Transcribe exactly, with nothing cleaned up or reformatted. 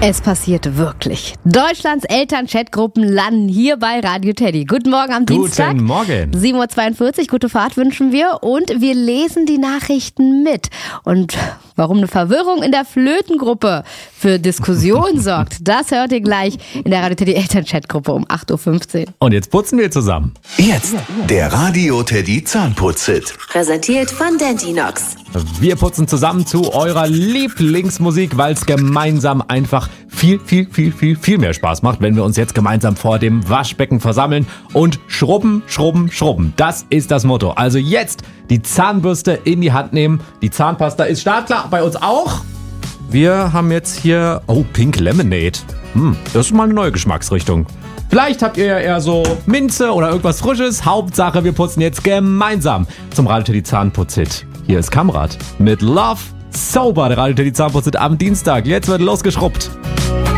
Es passiert wirklich. Deutschlands Eltern-Chatgruppen landen hier bei Radio Teddy. Guten Morgen am Guten Dienstag. Guten Morgen. sieben Uhr zweiundvierzig, gute Fahrt wünschen wir. Und wir lesen die Nachrichten mit. Und warum eine Verwirrung in der Flötengruppe für Diskussion sorgt, das hört ihr gleich in der Radio Teddy Eltern-Chatgruppe um acht Uhr fünfzehn. Und jetzt putzen wir zusammen. Jetzt der Radio Teddy Zahnputz-Hit. Präsentiert von Dentinox. Wir putzen zusammen zu eurer Lieblingsmusik, weil es gemeinsam einfach viel, viel, viel, viel, viel mehr Spaß macht, wenn wir uns jetzt gemeinsam vor dem Waschbecken versammeln und schrubben, schrubben, schrubben. Das ist das Motto. Also jetzt die Zahnbürste in die Hand nehmen. Die Zahnpasta ist startklar, bei uns auch. Wir haben jetzt hier, oh, Pink Lemonade. Hm, das ist mal eine neue Geschmacksrichtung. Vielleicht habt ihr ja eher so Minze oder irgendwas Frisches. Hauptsache, wir putzen jetzt gemeinsam zum Radio Teddy Zahnputz-Hit. Hier ist Kamrat mit Love Sober, der Radio Teddy Zahnputz-Hit am Dienstag. Jetzt wird losgeschrubbt.